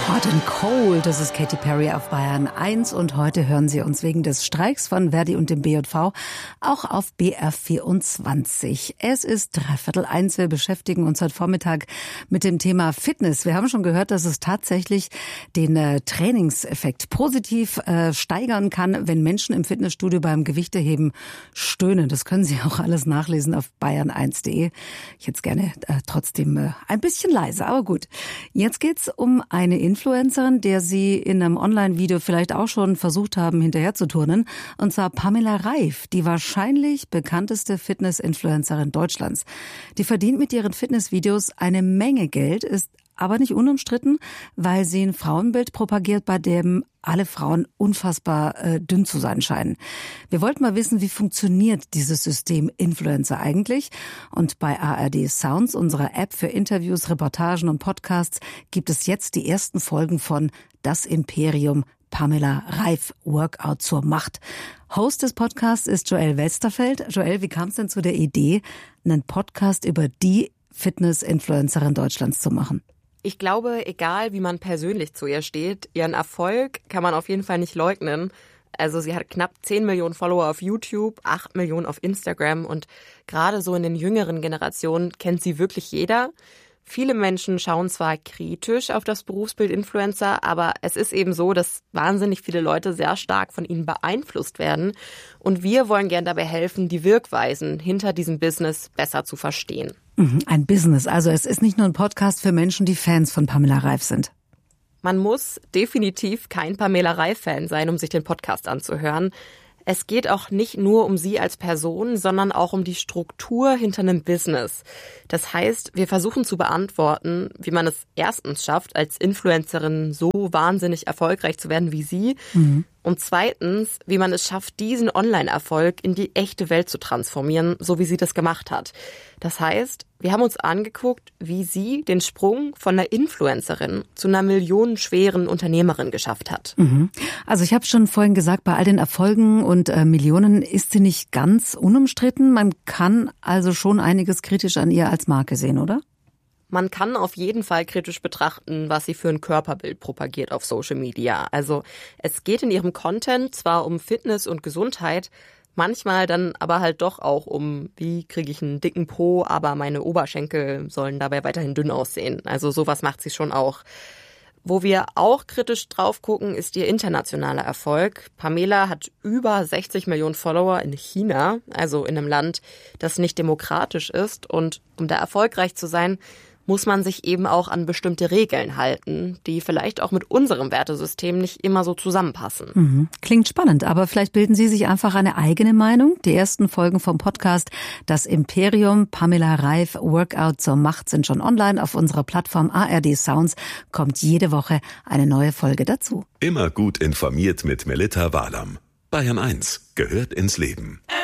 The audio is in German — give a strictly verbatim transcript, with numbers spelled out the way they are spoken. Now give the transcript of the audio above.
Hot and Cold, das ist Katy Perry auf Bayern eins und heute hören Sie uns wegen des Streiks von Verdi und dem B J V auch auf B R vierundzwanzig. Es ist dreiviertel eins, wir beschäftigen uns heute Vormittag mit dem Thema Fitness. Wir haben schon gehört, dass es tatsächlich den äh, Trainingseffekt positiv äh, steigern kann, wenn Menschen im Fitnessstudio beim Gewichteheben stöhnen. Das können Sie auch alles nachlesen auf bayern eins punkt de. Ich hätte es gerne äh, trotzdem äh, ein bisschen leiser, aber gut. Jetzt geht's um eine Influencerin, der Sie in einem Online-Video vielleicht auch schon versucht haben, hinterher zu turnen. Und zwar Pamela Reif, die wahrscheinlich bekannteste Fitness-Influencerin Deutschlands. Die verdient mit ihren Fitnessvideos eine Menge Geld, ist aber nicht unumstritten, weil sie ein Frauenbild propagiert, bei dem alle Frauen unfassbar äh, dünn zu sein scheinen. Wir wollten mal wissen, wie funktioniert dieses System Influencer eigentlich? Und bei A R D Sounds, unserer App für Interviews, Reportagen und Podcasts, gibt es jetzt die ersten Folgen von Das Imperium Pamela Reif, Workout zur Macht. Host des Podcasts ist Joel Westerfeld. Joel, wie kam es denn zu der Idee, einen Podcast über die Fitness-Influencerin Deutschlands zu machen? Ich glaube, egal wie man persönlich zu ihr steht, ihren Erfolg kann man auf jeden Fall nicht leugnen. Also sie hat knapp zehn Millionen Follower auf YouTube, acht Millionen auf Instagram und gerade so in den jüngeren Generationen kennt sie wirklich jeder. Viele Menschen schauen zwar kritisch auf das Berufsbild Influencer, aber es ist eben so, dass wahnsinnig viele Leute sehr stark von ihnen beeinflusst werden. Und wir wollen gern dabei helfen, die Wirkweisen hinter diesem Business besser zu verstehen. Ein Business, also es ist nicht nur ein Podcast für Menschen, die Fans von Pamela Reif sind. Man muss definitiv kein Pamela Reif-Fan sein, um sich den Podcast anzuhören. Es geht auch nicht nur um sie als Person, sondern auch um die Struktur hinter einem Business. Das heißt, wir versuchen zu beantworten, wie man es erstens schafft, als Influencerin so wahnsinnig erfolgreich zu werden wie sie. Mhm. Und zweitens, wie man es schafft, diesen Online-Erfolg in die echte Welt zu transformieren, so wie sie das gemacht hat. Das heißt, wir haben uns angeguckt, wie sie den Sprung von einer Influencerin zu einer millionenschweren Unternehmerin geschafft hat. Mhm. Also ich habe schon vorhin gesagt, bei all den Erfolgen und äh, Millionen ist sie nicht ganz unumstritten. Man kann also schon einiges kritisch an ihr als Marke sehen, oder? Man kann auf jeden Fall kritisch betrachten, was sie für ein Körperbild propagiert auf Social Media. Also es geht in ihrem Content zwar um Fitness und Gesundheit, manchmal dann aber halt doch auch um, wie kriege ich einen dicken Po, aber meine Oberschenkel sollen dabei weiterhin dünn aussehen. Also sowas macht sie schon auch. Wo wir auch kritisch drauf gucken, ist ihr internationaler Erfolg. Pamela hat über sechzig Millionen Follower in China, also in einem Land, das nicht demokratisch ist. Und um da erfolgreich zu sein, muss man sich eben auch an bestimmte Regeln halten, die vielleicht auch mit unserem Wertesystem nicht immer so zusammenpassen. Mhm. Klingt spannend, aber vielleicht bilden Sie sich einfach eine eigene Meinung. Die ersten Folgen vom Podcast Das Imperium Pamela Reif, Workout zur Macht sind schon online. Auf unserer Plattform A R D Sounds kommt jede Woche eine neue Folge dazu. Immer gut informiert mit Melitta Walam. Bayern eins gehört ins Leben.